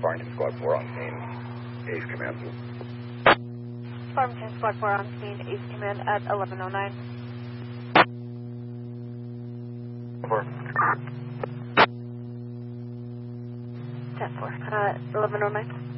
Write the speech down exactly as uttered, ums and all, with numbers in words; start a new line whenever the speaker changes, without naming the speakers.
Farmington Squad four on scene, Ace Command.
Farmington Squad four on scene, Ace Command at eleven oh nine.
Four.
ten four, uh, eleven oh nine.